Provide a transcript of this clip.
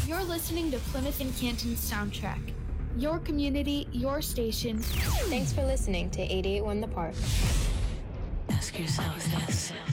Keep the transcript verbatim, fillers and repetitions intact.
You're listening to Plymouth and Canton's Soundtrack. Your community, your station. Thanks for listening to eight eighty-one The Park. Ask yourself this.